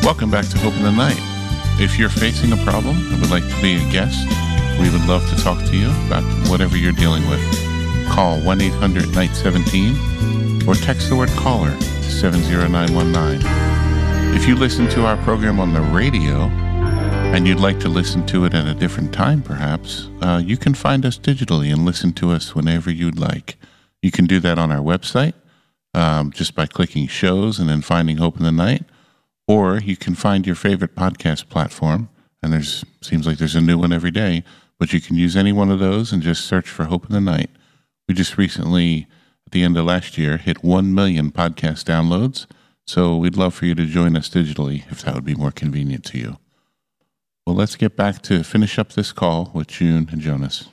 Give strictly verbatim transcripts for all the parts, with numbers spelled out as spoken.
Welcome back to Hope in the Night. If you're facing a problem and would like to be a guest, we would love to talk to you about whatever you're dealing with. Call one eight hundred night seventeen or text the word caller to seven zero nine one nine. If you listen to our program on the radio and you'd like to listen to it at a different time perhaps, uh, you can find us digitally and listen to us whenever you'd like. You can do that on our website um, just by clicking shows and then finding Hope in the Night. Or you can find your favorite podcast platform, and there's seems like there's a new one every day, but you can use any one of those and just search for Hope in the Night. We just recently, at the end of last year, hit one million podcast downloads, so we'd love for you to join us digitally if that would be more convenient to you. Well, let's get back to finish up this call with June and Jonas.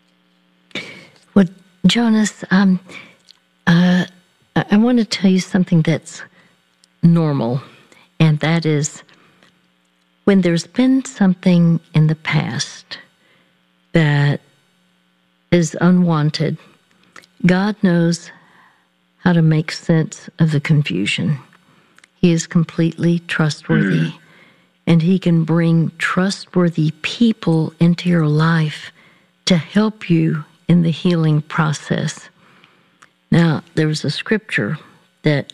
Well, Jonas, um, uh, I want to tell you something that's normal. And that is, when there's been something in the past that is unwanted, God knows how to make sense of the confusion. He is completely trustworthy, mm. and He can bring trustworthy people into your life to help you in the healing process. Now, there was a scripture that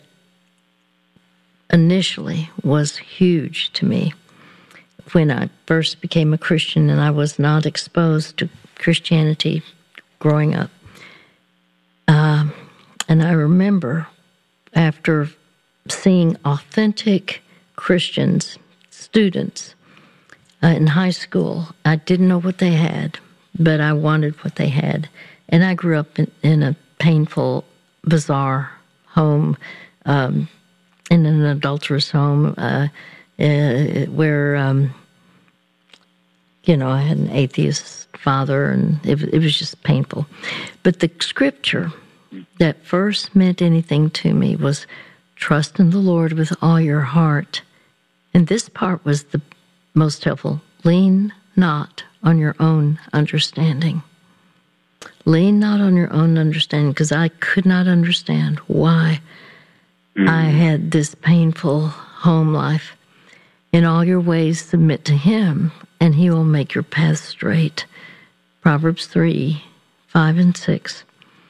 initially was huge to me when I first became a Christian and I was not exposed to Christianity growing up. Um, and I remember after seeing authentic Christians, students uh, in high school, I didn't know what they had, but I wanted what they had. And I grew up in, in a painful, bizarre home, um, in an adulterous home, uh, uh, where, um, you know, I had an atheist father, and it, it was just painful. But the scripture that first meant anything to me was, trust in the Lord with all your heart. And this part was the most helpful. Lean not on your own understanding. Lean not on your own understanding, because I could not understand why I had this painful home life. In all your ways, submit to Him, and He will make your path straight. Proverbs three, five, and six.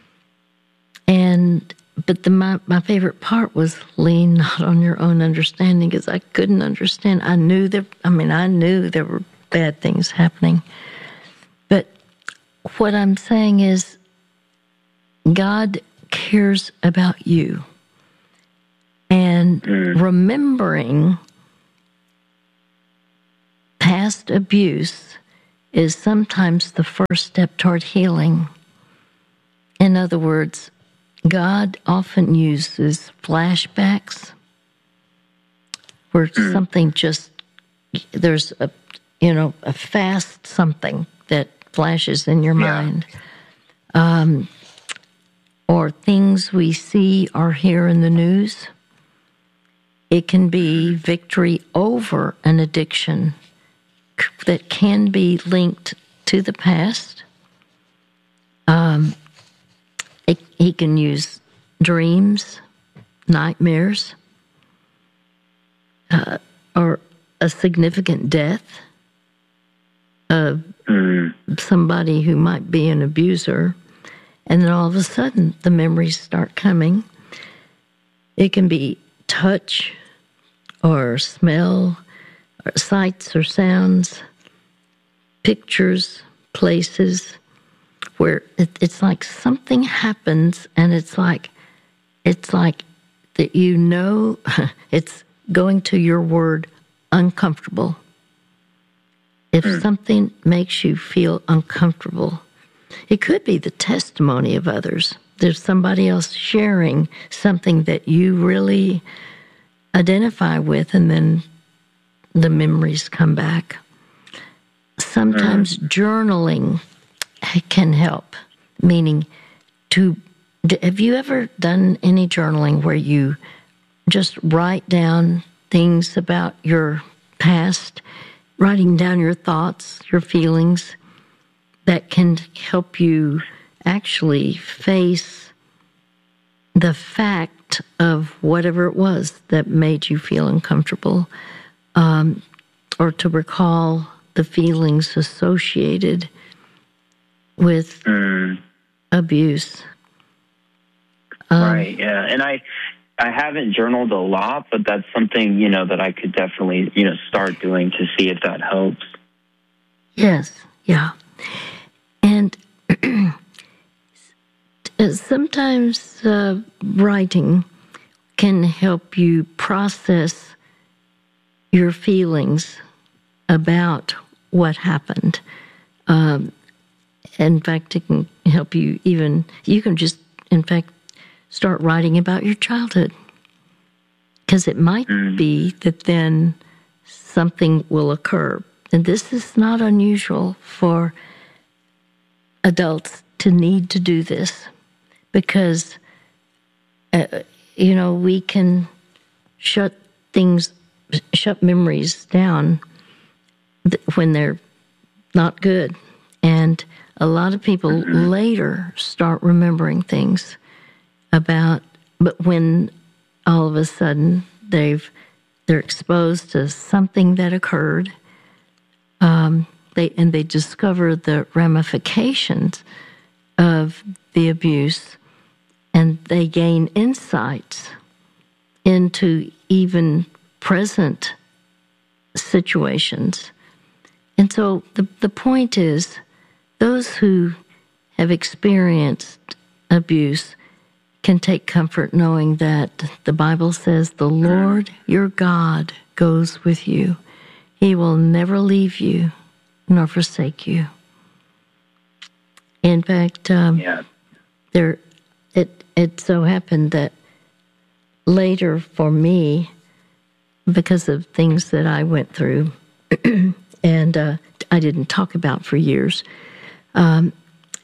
And, but the, my, my favorite part was lean not on your own understanding, because I couldn't understand. I knew that, I mean, I knew there were bad things happening. But what I'm saying is, God cares about you. And remembering past abuse is sometimes the first step toward healing. In other words, God often uses flashbacks where something just, there's a, you know, a fast something that flashes in your yeah. mind. Um, or things we see or hear in the news. It can be victory over an addiction that can be linked to the past. Um, it, he can use dreams, nightmares, uh, or a significant death of somebody who might be an abuser. And then all of a sudden, the memories start coming. It can be touch, or smell, or sights or sounds, pictures, places, where it, it's like something happens, and it's like it's like that you know it's going to your word uncomfortable. If mm. something makes you feel uncomfortable, it could be the testimony of others. There's somebody else sharing something that you really identify with, and then the memories come back. Sometimes mm. journaling can help, meaning to, have you ever done any journaling where you just write down things about your past, writing down your thoughts, your feelings, that can help you actually face the fact of whatever it was that made you feel uncomfortable? um, or to recall the feelings associated with mm. abuse. Um, right, yeah. And I I haven't journaled a lot, but that's something, you know, that I could definitely, you know, start doing to see if that helps. Yes, yeah. And sometimes uh, writing can help you process your feelings about what happened. Um, in fact, it can help you even, you can just, in fact, start writing about your childhood. Because it might mm. be that then something will occur. And this is not unusual for adults to need to do this. Because, uh, you know, we can shut things, shut memories down when they're not good. And a lot of people mm-hmm. later start remembering things about, but when all of a sudden they've, they're exposed to something that occurred, um, they and they discover the ramifications of the abuse, and they gain insights into even present situations. And so the, the point is, those who have experienced abuse can take comfort knowing that the Bible says the Lord your God goes with you. He will never leave you nor forsake you. In fact, um, yeah. there it it so happened that later for me, because of things that I went through and uh, I didn't talk about for years, um,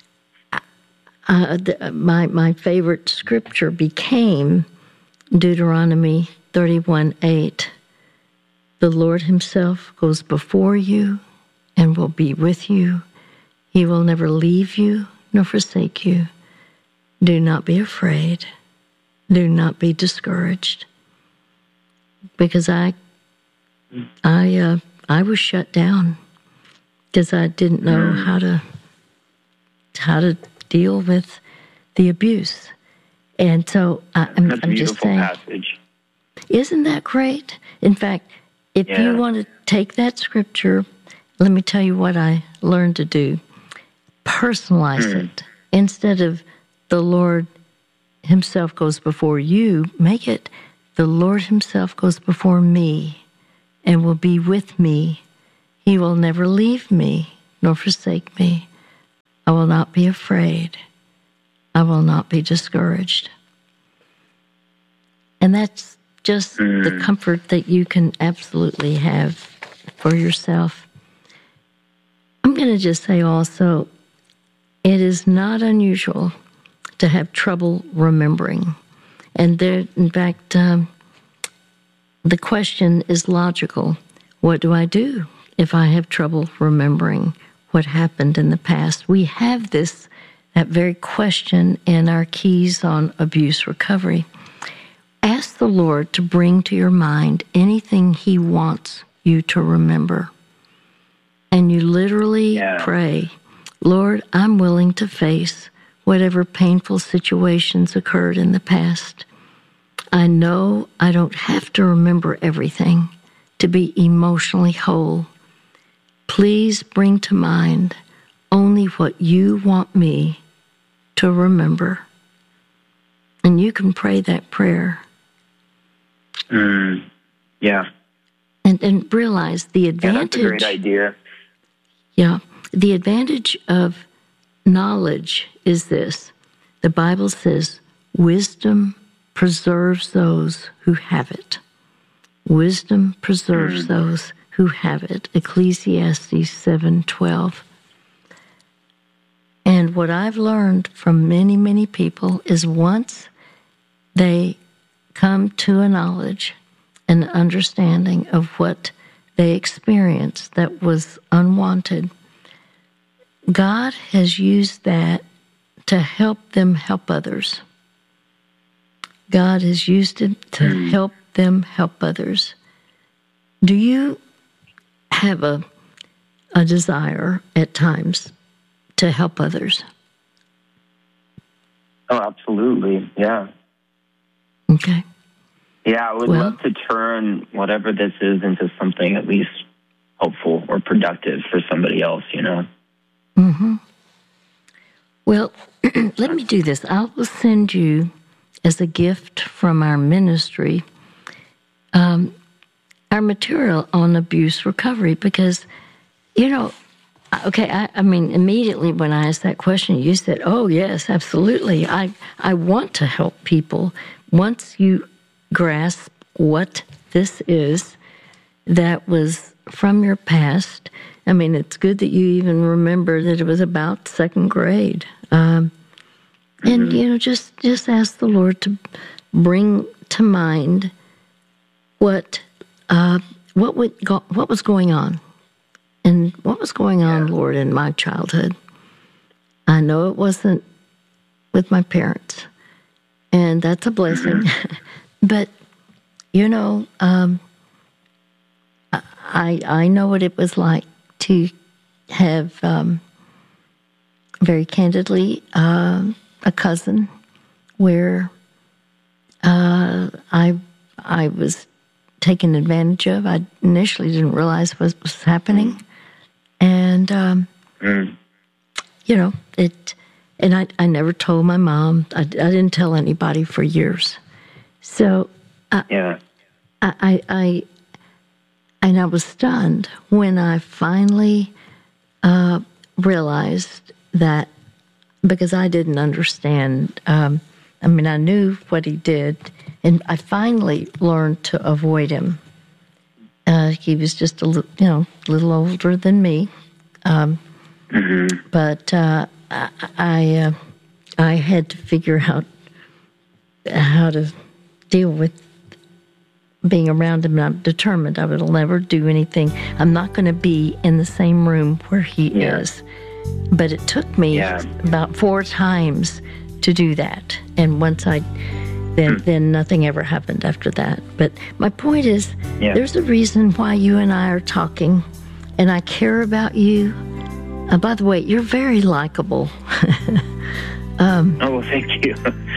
uh, the, my my favorite scripture became Deuteronomy thirty-one eight. The Lord himself goes before you and will be with you. He will never leave you nor forsake you. Do not be afraid. Do not be discouraged. Because I, I, uh, I was shut down because I didn't know mm. how to, how to deal with the abuse, and so I, I'm, That's a I'm just saying. Passage. Isn't that great? In fact, if yeah. you want to take that scripture, let me tell you what I learned to do. Personalize mm. it. Instead of the Lord himself goes before you, make it the Lord himself goes before me and will be with me. He will never leave me nor forsake me. I will not be afraid. I will not be discouraged. And that's just mm. the comfort that you can absolutely have for yourself. I'm going to just say also, it is not unusual to have trouble remembering. And there, in fact, um, the question is logical. What do I do if I have trouble remembering what happened in the past? We have this, that very question in our keys on abuse recovery. Ask the Lord to bring to your mind anything he wants you to remember. And you literally yeah. pray, Lord, I'm willing to face whatever painful situations occurred in the past. I know I don't have to remember everything to be emotionally whole. Please bring to mind only what you want me to remember. And you can pray that prayer. Mm, yeah. And and realize the advantage. Yeah, that's a great idea. Yeah. The advantage of knowledge is this. The Bible says, wisdom preserves those who have it. Wisdom preserves mm. those who have it. Ecclesiastes seven twelve. And what I've learned from many, many people is once they come to a knowledge, an understanding of what they experienced that was unwanted, God has used that to help them help others. God has used it to mm. help them help others. do you have a a desire at times to help others? Oh, absolutely. Yeah. Okay. Yeah, I would Well- love to turn whatever this is into something at least hopeful or productive for somebody else, you know? Mm-hmm. Well, let me do this. I will send you, as a gift from our ministry, um, our material on abuse recovery, because, you know, okay, I, I mean, immediately when I asked that question, you said, oh, yes, absolutely. I, I want to help people. Once you grasp what this is that was from your past, I mean, it's good that you even remember that it was about second grade. Um, and, you know, just, just ask the Lord to bring to mind what uh, what would go, what was going on. And what was going on, Yeah. Lord, in my childhood. I know it wasn't with my parents, and that's a blessing. But, you know, um, I I know what it was like to have, um, very candidly, uh, a cousin where uh, I I was taken advantage of. I initially didn't realize what was happening. And, um, Mm. you know, it, and I, I never told my mom. I, I didn't tell anybody for years. So I, Yeah. I, I, I, and I was stunned when I finally uh, realized that, because I didn't understand. Um, I mean, I knew what he did, and I finally learned to avoid him. Uh, he was just a little, you know, little older than me, um, Mm-hmm. but uh, I I, uh, I had to figure out how to deal with being around him. And I'm determined I will never do anything. I'm not going to be in the same room where he Yeah. is. But it took me Yeah. about four times to do that, and once I. Then, then nothing ever happened after that. But my point is, Yeah. there's a reason why you and I are talking, and I care about you. Uh, by the way, you're very likable. Oh, well, thank you.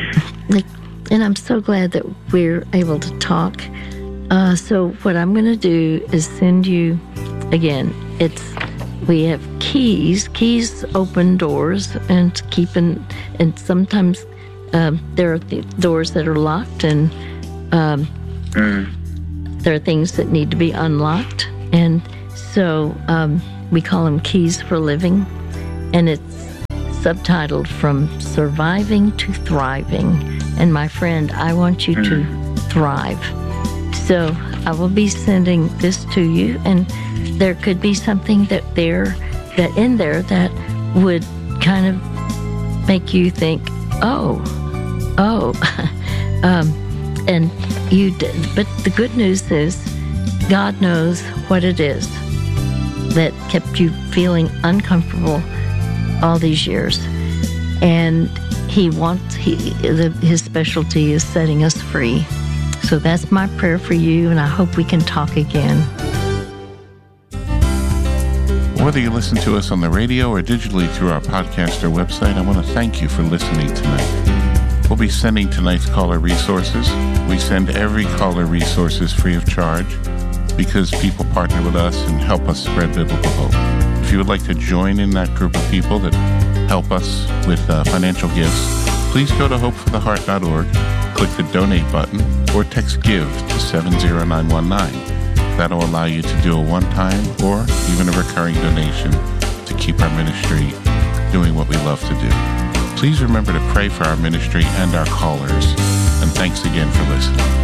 And I'm so glad that we're able to talk. Uh, so what I'm going to do is send you, again, it's, we have keys. Keys open doors and keeping, and sometimes um, there are th- doors that are locked, and um, Mm. there are things that need to be unlocked. And so um, we call them Keys for Living. And it's subtitled From Surviving to Thriving. And my friend, I want you to thrive. So I will be sending this to you, and there could be something that there, that in there that would kind of make you think, oh, oh, um, and you. D- but the good news is, God knows what it is that kept you feeling uncomfortable all these years, and He wants. He the, His specialty is setting us free. So that's my prayer for you, and I hope we can talk again. Whether you listen to us on the radio or digitally through our podcast or website, I want to thank you for listening tonight. We'll be sending tonight's caller resources. We send every caller resources free of charge because people partner with us and help us spread biblical hope. If you would like to join in that group of people that help us with uh, financial gifts, please go to hope for the heart dot org, click the donate button, or text GIVE to seven zero nine one nine. That'll allow you to do a one-time or even a recurring donation to keep our ministry doing what we love to do. Please remember to pray for our ministry and our callers. And thanks again for listening.